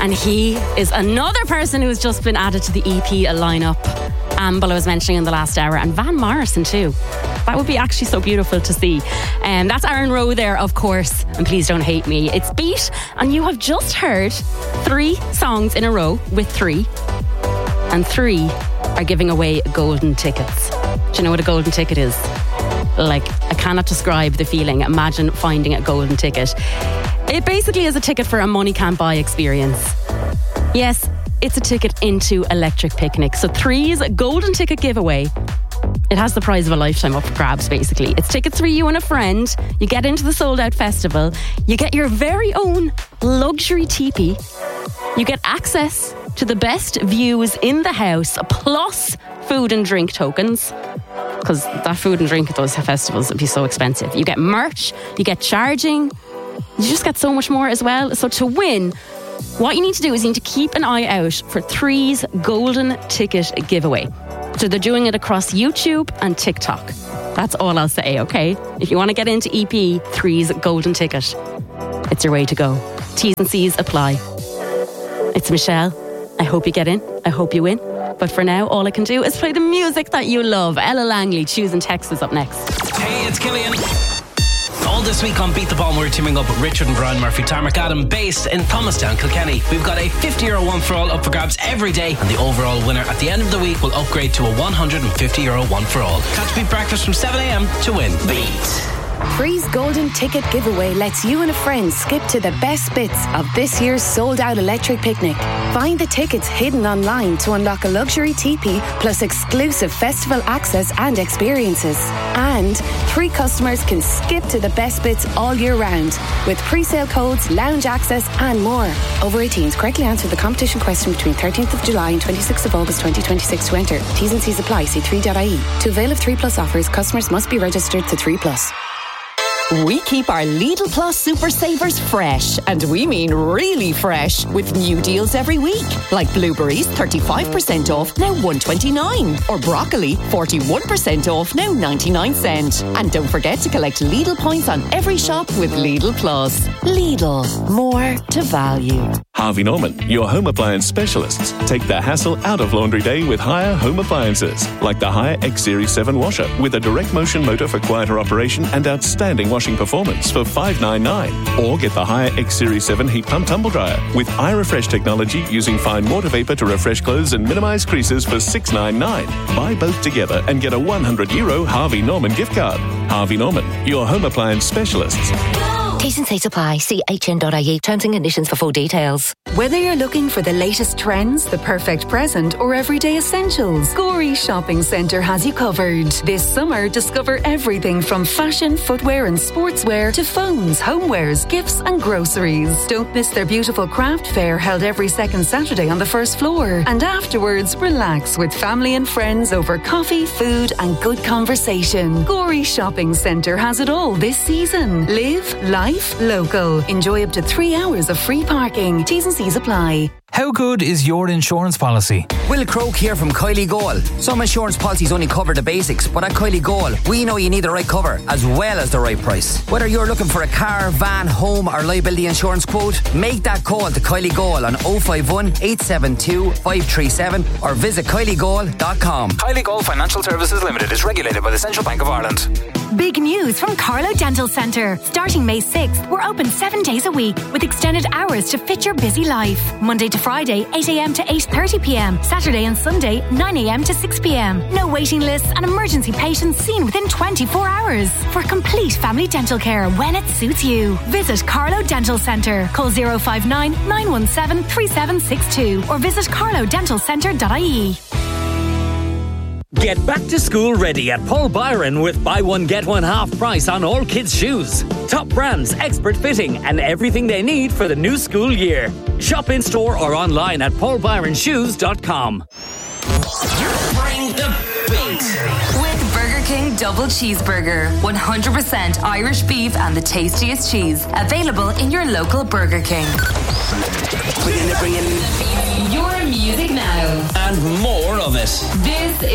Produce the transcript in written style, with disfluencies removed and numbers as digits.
And he is another person who's just been added to the EP lineup. Amble I was mentioning in the last hour, and Van Morrison too. That would be actually so beautiful to see. That's Aaron Rowe there, of course. And Please Don't Hate Me. It's Beat, and you have just heard 3 songs in a row with 3. And 3 are giving away golden tickets. Do you know what a golden ticket is? Like, I cannot describe the feeling. Imagine finding a golden ticket. It basically is a ticket for a money can't buy experience. Yes, it's a ticket into Electric Picnic. So 3's golden ticket giveaway. It has the prize of a lifetime up for grabs, basically. It's tickets for you and a friend. You get into the Sold Out Festival. You get your very own luxury teepee. You get access to the best views in the house, plus food and drink tokens. Because that food and drink at those festivals would be so expensive. You get merch, you get charging, you just get so much more as well. So to win, what you need to do is you need to keep an eye out for 3's golden ticket giveaway. So they're doing it across YouTube and TikTok. That's all I'll say, okay? If you want to get into EP, 3's golden ticket. It's your way to go. T's and C's apply. It's Michelle. I hope you get in. I hope you win. But for now, all I can do is play the music that you love. Ella Langley, Choosing Texas up next. Hey, it's Killian. All this week on Beat the Bomb, we're teaming up with Richard and Brian Murphy, Tarmac Adam, based in Thomastown, Kilkenny. We've got a €50 one for all up for grabs every day, and the overall winner at the end of the week will upgrade to a €150 one for all. Catch Beat Breakfast from 7 a.m. to win. Beat. 3's golden ticket giveaway lets you and a friend skip to the best bits of this year's sold-out Electric Picnic. Find the tickets hidden online to unlock a luxury teepee, plus exclusive festival access and experiences. And 3 customers can skip to the best bits all year round, with pre-sale codes, lounge access and more. Over 18s, correctly answer the competition question between 13th of July and 26th of August 2026 to enter. T's and C's apply. See 3.ie. To avail of 3 Plus offers, customers must be registered to 3 Plus. We keep our Lidl Plus Super Savers fresh, and we mean really fresh, with new deals every week. Like blueberries, 35% off, now $1.29. Or broccoli, 41% off, now 99 cents. And don't forget to collect Lidl points on every shop with Lidl Plus. Lidl, more to value. Harvey Norman, your home appliance specialists. Take the hassle out of laundry day with Haier home appliances. Like the Haier X Series 7 washer with a direct motion motor for quieter operation and outstanding washing performance for $599. Or get the Haier X Series 7 heat pump tumble dryer with iRefresh technology using fine water vapor to refresh clothes and minimize creases for $699. Buy both together and get a €100 Harvey Norman gift card. Harvey Norman, your home appliance specialists. T's and C's apply. See hn.ie. Terms and conditions for full details. Whether you're looking for the latest trends, the perfect present, or everyday essentials, Gorey Shopping Centre has you covered. This summer, discover everything from fashion, footwear and sportswear to phones, homewares, gifts and groceries. Don't miss their beautiful craft fair held every second Saturday on the first floor. And afterwards, relax with family and friends over coffee, food and good conversation. Gorey Shopping Centre has it all this season. Live, life, local. Enjoy up to 3 hours of free parking. T's and C's apply. How good is your insurance policy? Will Croak here from Kylie Goal. Some insurance policies only cover the basics, but at Kylie Goal, we know you need the right cover as well as the right price. Whether you're looking for a car, van, home or liability insurance quote, make that call to Kylie Goal on 051 872 537 or visit kyliegoal.com. Kylie Goal Financial Services Limited is regulated by the Central Bank of Ireland. Big news from Carlo Dental Centre. Starting May 6th, we're open 7 days a week with extended hours to fit your busy life. Monday to Friday, 8 a.m. to 8:30 p.m. Saturday and Sunday, 9 a.m. to 6 p.m. No waiting lists and emergency patients seen within 24 hours. For complete family dental care when it suits you. Visit Carlo Dental Centre. Call 059 917 3762 or visit carlodentalcentre.ie. Get back to school ready at Paul Byron with buy one get one half price on all kids' shoes. Top brands, expert fitting and everything they need for the new school year. Shop in store or online at paulbyronshoes.com. Bring the beat. With Burger King Double Cheeseburger, 100% Irish beef and the tastiest cheese. Available in your local Burger King. Bring in Your music now. and more of it. This